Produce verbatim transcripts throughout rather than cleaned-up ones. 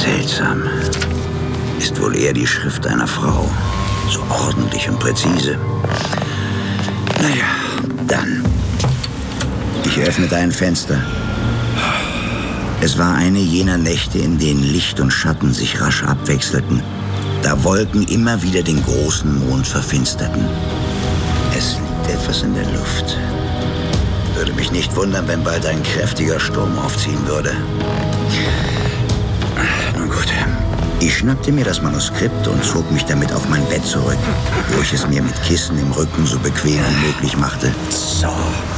Seltsam. Ist wohl eher die Schrift einer Frau. So ordentlich und präzise. Naja, dann. Ich öffnete ein Fenster. Es war eine jener Nächte, in denen Licht und Schatten sich rasch abwechselten, da Wolken immer wieder den großen Mond verfinsterten. Es liegt etwas in der Luft. Würde mich nicht wundern, wenn bald ein kräftiger Sturm aufziehen würde. Nun gut. Ich schnappte mir das Manuskript und zog mich damit auf mein Bett zurück, wo ich es mir mit Kissen im Rücken so bequem wie möglich machte. So.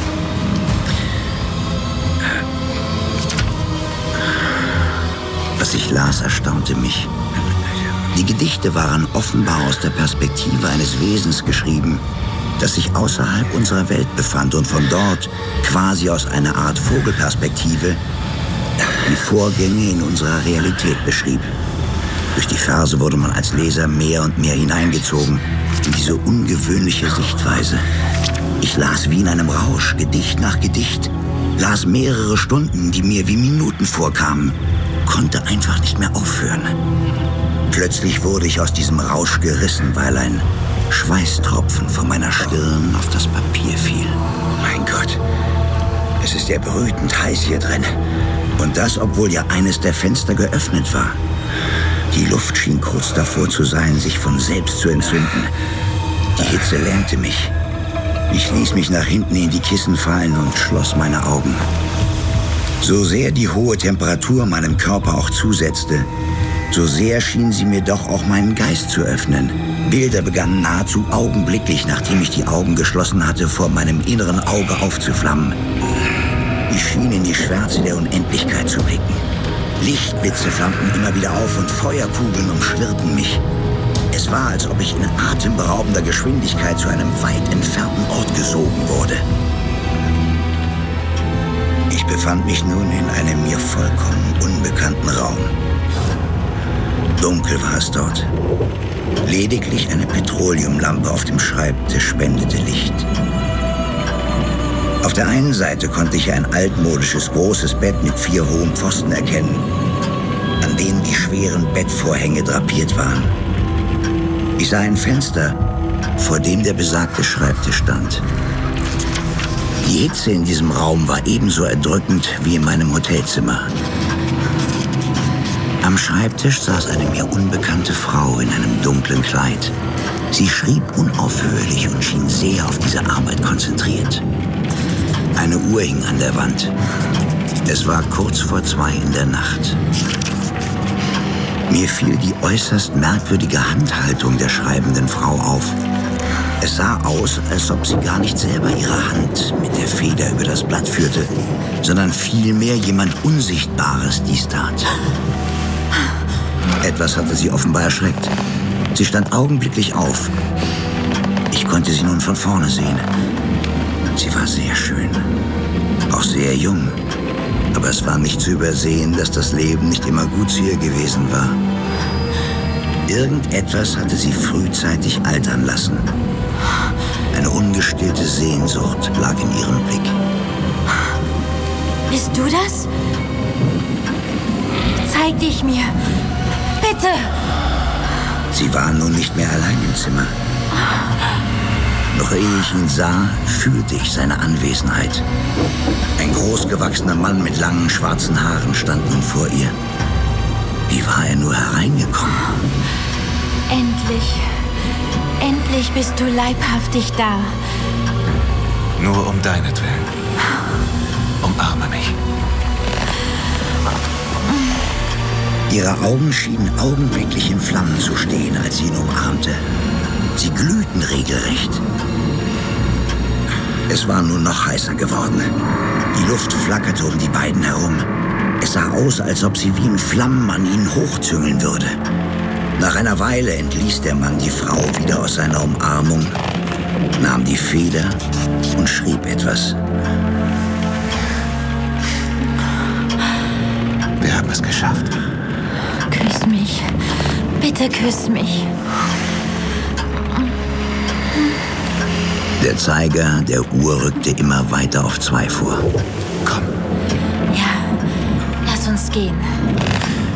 Was ich las, erstaunte mich. Die Gedichte waren offenbar aus der Perspektive eines Wesens geschrieben, das sich außerhalb unserer Welt befand und von dort, quasi aus einer Art Vogelperspektive, die Vorgänge in unserer Realität beschrieb. Durch die Verse wurde man als Leser mehr und mehr hineingezogen in diese ungewöhnliche Sichtweise. Ich las wie in einem Rausch, Gedicht nach Gedicht, las mehrere Stunden, die mir wie Minuten vorkamen, konnte einfach nicht mehr aufhören. Plötzlich wurde ich aus diesem Rausch gerissen, weil ein Schweißtropfen von meiner Stirn auf das Papier fiel. Mein Gott, es ist ja brütend heiß hier drin. Und das, obwohl ja eines der Fenster geöffnet war. Die Luft schien kurz davor zu sein, sich von selbst zu entzünden. Die Hitze lähmte mich. Ich ließ mich nach hinten in die Kissen fallen und schloss meine Augen. So sehr die hohe Temperatur meinem Körper auch zusetzte, so sehr schien sie mir doch auch meinen Geist zu öffnen. Bilder begannen nahezu augenblicklich, nachdem ich die Augen geschlossen hatte, vor meinem inneren Auge aufzuflammen. Ich schien in die Schwärze der Unendlichkeit zu blicken. Lichtblitze flammten immer wieder auf und Feuerkugeln umschwirrten mich. Es war, als ob ich in atemberaubender Geschwindigkeit zu einem weit entfernten Ort gesogen wurde. Ich befand mich nun in einem mir vollkommen unbekannten Raum. Dunkel war es dort. Lediglich eine Petroleumlampe auf dem Schreibtisch spendete Licht. Auf der einen Seite konnte ich ein altmodisches, großes Bett mit vier hohen Pfosten erkennen, an denen die schweren Bettvorhänge drapiert waren. Ich sah ein Fenster, vor dem der besagte Schreibtisch stand. Die Hitze in diesem Raum war ebenso erdrückend wie in meinem Hotelzimmer. Am Schreibtisch saß eine mir unbekannte Frau in einem dunklen Kleid. Sie schrieb unaufhörlich und schien sehr auf diese Arbeit konzentriert. Eine Uhr hing an der Wand. Es war kurz vor zwei in der Nacht. Mir fiel die äußerst merkwürdige Handhaltung der schreibenden Frau auf. Es sah aus, als ob sie gar nicht selber ihre Hand mit der Feder über das Blatt führte, sondern vielmehr jemand Unsichtbares dies tat. Etwas hatte sie offenbar erschreckt. Sie stand augenblicklich auf. Ich konnte sie nun von vorne sehen. Sie war sehr schön, auch sehr jung. Aber es war nicht zu übersehen, dass das Leben nicht immer gut zu ihr gewesen war. Irgendetwas hatte sie frühzeitig altern lassen. Eine ungestillte Sehnsucht lag in ihrem Blick. Bist du das? Zeig dich mir. Bitte! Sie waren nun nicht mehr allein im Zimmer. Noch ehe ich ihn sah, fühlte ich seine Anwesenheit. Ein großgewachsener Mann mit langen schwarzen Haaren stand nun vor ihr. Wie war er nur hereingekommen? Endlich, endlich bist du leibhaftig da. Nur um deinetwillen. Umarme mich. Ihre Augen schienen augenblicklich in Flammen zu stehen, als sie ihn umarmte. Sie glühten regelrecht. Es war nun noch heißer geworden. Die Luft flackerte um die beiden herum. Es sah aus, als ob sie wie in Flammen an ihnen hochzüngeln würde. Nach einer Weile entließ der Mann die Frau wieder aus seiner Umarmung, nahm die Feder und schrieb etwas. Wir haben es geschafft. Küss mich. Bitte küss mich. Der Zeiger der Uhr rückte immer weiter auf zwei vor. Komm. Ja, lass uns gehen.